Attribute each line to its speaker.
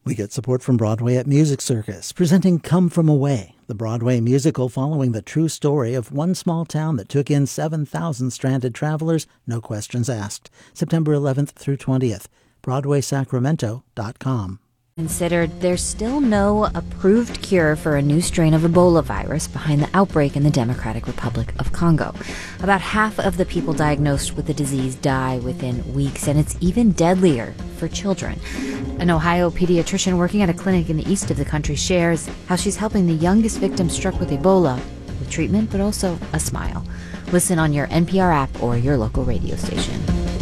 Speaker 1: We get support from Broadway at Music Circus, presenting Come From Away, the Broadway musical following the true story of one small town that took in 7,000 stranded travelers, no questions asked. September 11th through 20th. BroadwaySacramento.com.
Speaker 2: Considered, there's still no approved cure for a new strain of Ebola virus behind the outbreak in the Democratic Republic of Congo. About half of the people diagnosed with the disease die within weeks, and it's even deadlier for children. An Ohio pediatrician working at a clinic in the east of the country shares how she's helping the youngest victim struck with Ebola with treatment, but also a smile. Listen on your NPR app or your local radio station.